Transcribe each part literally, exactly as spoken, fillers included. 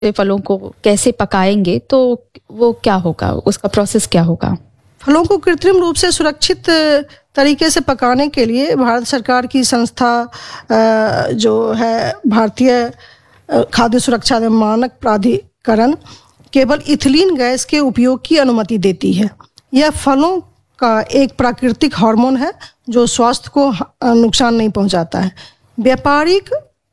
फलों को कैसे पकाएंगे तो वो क्या होगा, उसका प्रोसेस क्या होगा? फलों को कृत्रिम रूप से सुरक्षित तरीके से पकाने के लिए भारत सरकार की संस्था जो है भारतीय खाद्य सुरक्षा एवं मानक प्राधिकरण केवल इथिलीन गैस के उपयोग की अनुमति देती है। यह फलों का एक प्राकृतिक हार्मोन है जो स्वास्थ्य को नुकसान नहीं पहुंचाता है। व्यापारिक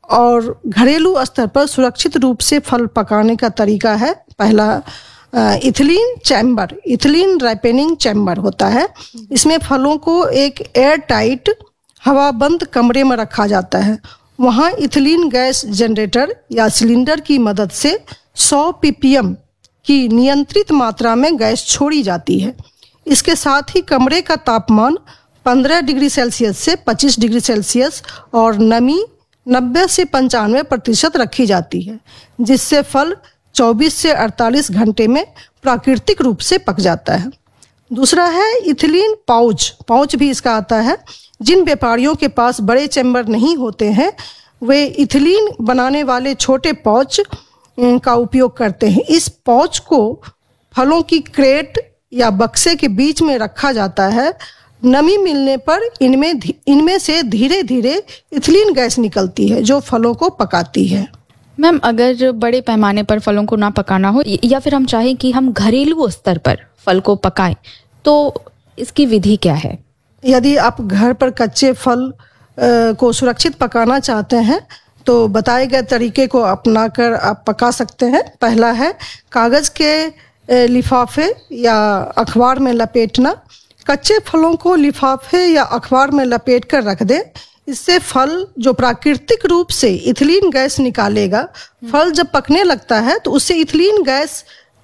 और घरेलू स्तर पर सुरक्षित रूप से फल पकाने का तरीका है, पहला इथिलीन चैम्बर, इथिलीन रैपेनिंग चैम्बर होता है। इसमें फलों को एक एयर टाइट हवाबंद कमरे में रखा जाता है। वहाँ इथिलीन गैस जनरेटर या सिलेंडर की मदद से सौ पीपीएम की नियंत्रित मात्रा में गैस छोड़ी जाती है। इसके साथ ही कमरे का तापमान पंद्रह डिग्री सेल्सियस से पच्चीस डिग्री सेल्सियस और नमी नब्बे से पंचानवे प्रतिशत रखी जाती है, जिससे फल चौबीस से अड़तालीस घंटे में प्राकृतिक रूप से पक जाता है। दूसरा है इथिलीन पाउच, पाउच भी इसका आता है। जिन व्यापारियों के पास बड़े चैम्बर नहीं होते हैं वे इथिलीन बनाने वाले छोटे पाउच का उपयोग करते हैं। इस पाउच को फलों की क्रेट या बक्से के बीच में रखा जाता है। नमी मिलने पर इनमें इनमें से धीरे धीरे इथिलीन गैस निकलती है जो फलों को पकाती है। मैम, अगर बड़े पैमाने पर फलों को ना पकाना हो या फिर हम चाहें कि हम घरेलू स्तर पर फल को पकाएं तो इसकी विधि क्या है? यदि आप घर पर कच्चे फल को सुरक्षित पकाना चाहते हैं तो बताए गए तरीके को अपनाकर आप पका सकते हैं। पहला है कागज़ के लिफाफे या अखबार में लपेटना। कच्चे फलों को लिफाफे या अखबार में लपेट कर रख दें। इससे फल जो प्राकृतिक रूप से इथिलीन गैस निकालेगा, फल जब पकने लगता है तो उससे इथिलीन गैस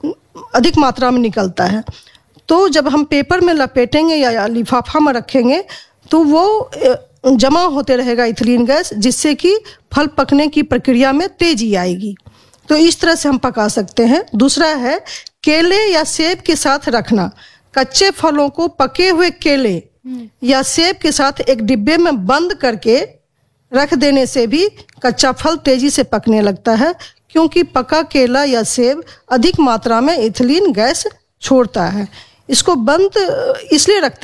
अधिक मात्रा में निकलता है। तो जब हम पेपर में लपेटेंगे या लिफाफा में रखेंगे तो वो जमा होते रहेगा इथिलीन गैस, जिससे कि फल पकने की प्रक्रिया में तेजी आएगी। तो इस तरह से हम पका सकते हैं। दूसरा है केले या सेब के साथ रखना। कच्चे फलों को पके हुए केले या सेब के साथ एक डिब्बे में बंद करके रख देने से भी कच्चा फल तेजी से पकने लगता है, क्योंकि पका केला या सेब अधिक मात्रा में इथिलीन गैस छोड़ता है। इसको बंद इसलिए रखते